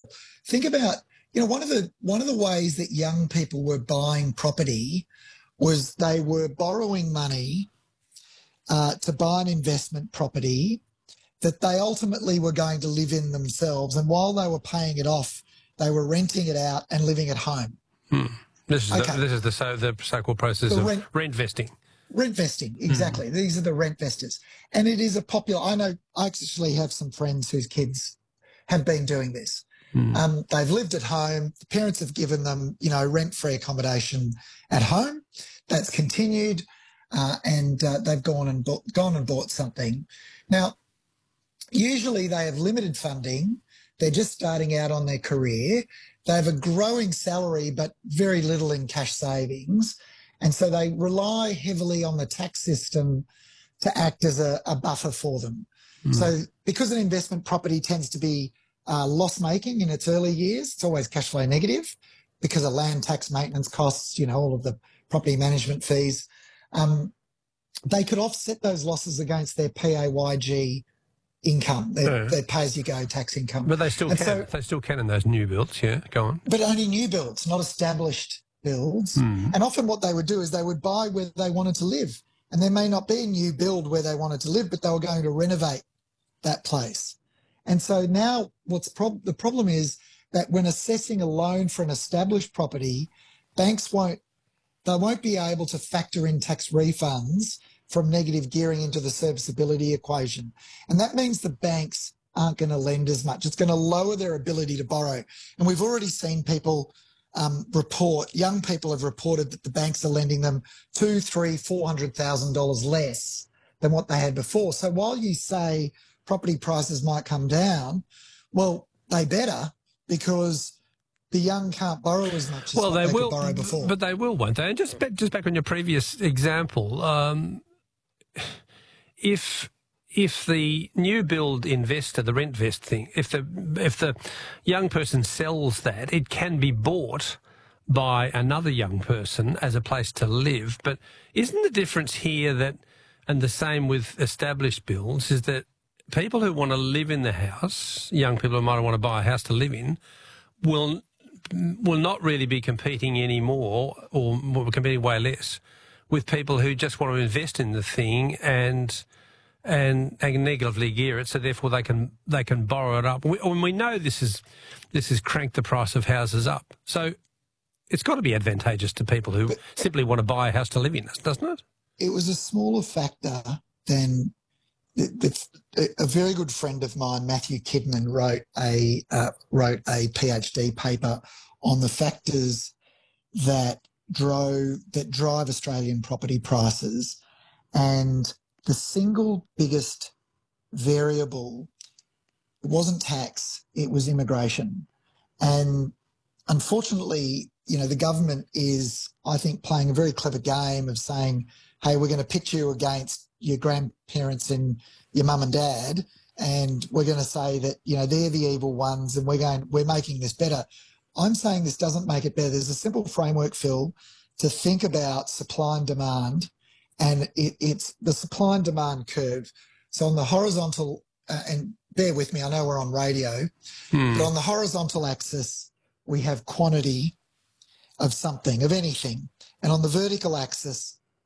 think about, one of the ways that young people were buying property was they were borrowing money to buy an investment property that they ultimately were going to live in themselves. And while they were paying it off, they were renting it out and living at home. This is the so-called process of rent vesting. Rent vesting, exactly. These are the rent vestors. And it is a popular... I actually have some friends whose kids have been doing this. They've lived at home. The parents have given them, rent-free accommodation at home. That's continued, and they've gone and bought something. Now, usually they have limited funding. They're just starting out on their career. They have a growing salary but very little in cash savings. And so they rely heavily on the tax system to act as a buffer for them. So because an investment property tends to be loss-making in its early years, it's always cash flow negative because of land tax, maintenance costs, all of the property management fees. They could offset those losses against their PAYG income, their pay-as-you-go tax income. But they still can. They still can in those new builds, yeah, go on. But only new builds, not established builds. And often what they would do is they would buy where they wanted to live. And there may not be a new build where they wanted to live, but they were going to renovate that place. And so now the problem is that when assessing a loan for an established property, banks won't be able to factor in tax refunds from negative gearing into the serviceability equation. And that means the banks aren't going to lend as much. It's going to lower their ability to borrow. And we've already seen people young people have reported that the banks are lending them $200,000, $300,000, $400,000 less than what they had before. So while you say property prices might come down, well, they better, because the young can't borrow as much as they could borrow before. But they will, won't they? And just back on your previous example, if the new build investor, the rent vest thing, if the young person sells that, it can be bought by another young person as a place to live. But isn't the difference here that, and the same with established builds, is that people who want to live in the house, young people who might want to buy a house to live in, will not really be competing anymore, or competing way less, with people who just want to invest in the thing and negatively gear it, so therefore they can borrow it up. We know this has cranked the price of houses up. So it's got to be advantageous to people who simply want to buy a house to live in, doesn't it? It was a smaller factor than a very good friend of mine, Matthew Kidman, wrote a PhD paper on the factors that drive Australian property prices, and the single biggest variable wasn't tax, it was immigration. And unfortunately, the government is, I think, playing a very clever game of saying, hey, we're going to pitch you against your grandparents and your mum and dad, and we're going to say that, they're the evil ones, and we're making this better. I'm saying this doesn't make it better. There's a simple framework, Phil, to think about supply and demand, and it's the supply and demand curve. So on the horizontal, and bear with me, I know we're on radio, but on the horizontal axis, we have quantity of something, of anything. And on the vertical axis,